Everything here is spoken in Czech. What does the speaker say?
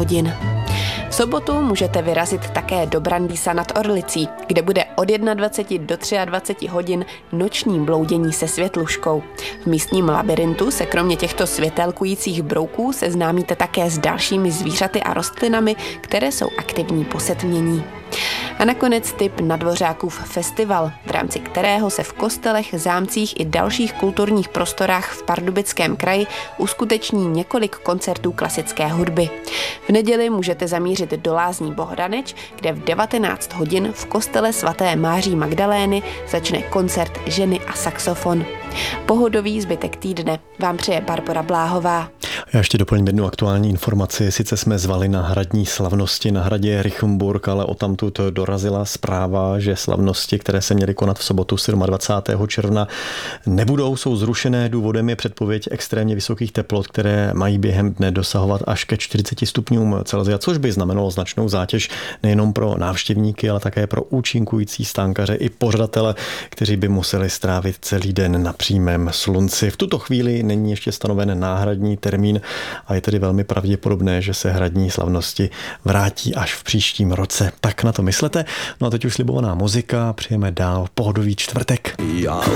hodin. V sobotu můžete vyrazit také do Brandýsa nad Orlicí, kde bude od 21 do 23 hodin noční bloudění se světluškou. V místním labirintu se kromě těchto světelkujících brouků seznámíte také s dalšími zvířaty a rostlinami, které jsou aktivní po setmění. A nakonec tip na Dvořákův festival, v rámci kterého se v kostelech, zámcích i dalších kulturních prostorách v Pardubickém kraji uskuteční několik koncertů klasické hudby. V neděli můžete zamířit do Lázní Bohdaneč, kde v 19 hodin v kostele svaté Máří Magdalény začne koncert Ženy a saxofon. Pohodový zbytek týdne vám přeje Barbora Bláhová. Já ještě doplním jednu aktuální informaci. Sice jsme zvali na hradní slavnosti na hradě Richemburg, ale odtamtud dorazila zpráva, že slavnosti, které se měly konat v sobotu 27. června, nebudou, jsou zrušené. Důvodem je předpověď extrémně vysokých teplot, které mají během dne dosahovat až ke 40 stupňům Celsia, což by znamenalo značnou zátěž nejenom pro návštěvníky, ale také pro účinkující stánkaře i pořadatele, kteří by museli strávit celý den na přímém slunci. V tuto chvíli není ještě stanoven náhradní termín a je tedy velmi pravděpodobné, že se hradní slavnosti vrátí až v příštím roce. Tak na to myslete. No a teď už slibovaná muzika, přejeme dál pohodový čtvrtek.